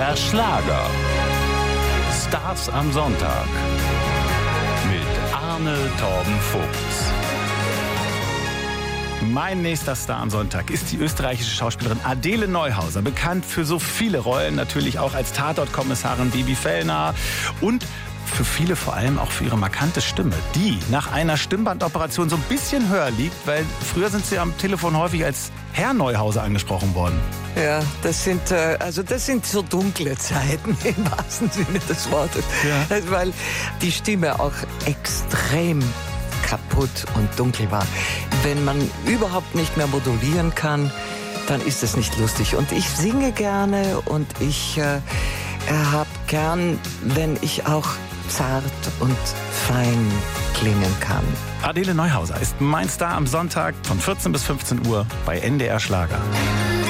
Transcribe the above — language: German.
NDR Schlager. Stars am Sonntag mit Arne Torben Vogts. Mein nächster Star am Sonntag ist die österreichische Schauspielerin Adele Neuhauser, bekannt für so viele Rollen, natürlich auch als Tatortkommissarin Bibi Fellner und für viele vor allem auch für ihre markante Stimme, die nach einer Stimmbandoperation so ein bisschen höher liegt, weil früher sind sie am Telefon häufig als Herr Neuhauser angesprochen worden. Ja, das sind so dunkle Zeiten im wahrsten Sinne des Wortes, Ja. weil die Stimme auch extrem kaputt und dunkel war. Wenn man überhaupt nicht mehr modulieren kann, dann ist es nicht lustig. Und ich singe gerne und ich habe gern, wenn ich auch zart und fein klingen kann. Adele Neuhauser ist mein Star am Sonntag von 14 bis 15 Uhr bei NDR Schlager.